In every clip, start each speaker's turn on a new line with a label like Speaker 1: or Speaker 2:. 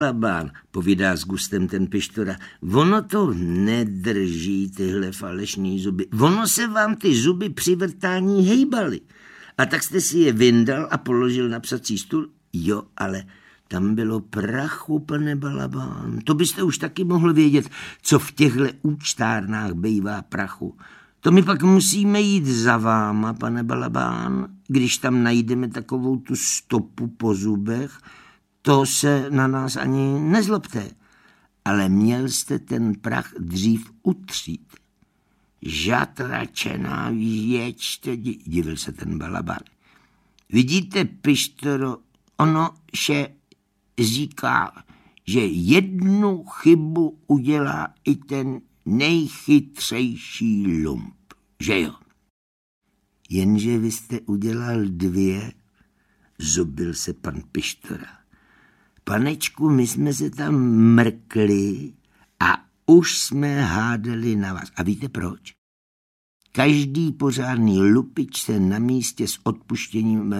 Speaker 1: Balabán, povídá s gustem ten Pištora, ono to nedrží tyhle falešný zuby. Ono se vám ty zuby při vrtání hejbaly. A tak jste si je vyndal a položil na psací stůl. Jo, ale tam bylo prachu, pane Balabán. To byste už taky mohl vědět, co v těchto účtárnách bývá prachu. To my pak musíme jít za váma, pane Balabán, když tam najdeme takovou tu stopu po zubech. To se na nás ani nezlobte, ale měl jste ten prach dřív utřít. Žatračená věč, divil se ten Balabán. Vidíte, Pištoro, ono se říká, že jednu chybu udělá i ten nejchytřejší lump, že jo? Jenže vy jste udělal 2, zubil se pan Pištora. Panečku, my jsme se tam mrkli a už jsme hádali na vás. A víte proč? Každý pořádný lupič se na místě s odpuštěním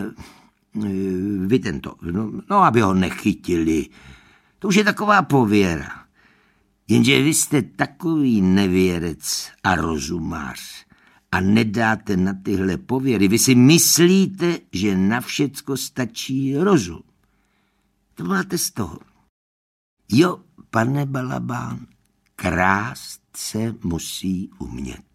Speaker 1: no, aby ho nechytili. To už je taková pověra. Jenže vy jste takový nevěrec a rozumář a nedáte na tyhle pověry. Vy si myslíte, že na všecko stačí rozum. To máte z toho. Jo, pane Balabán, krást se musí umět.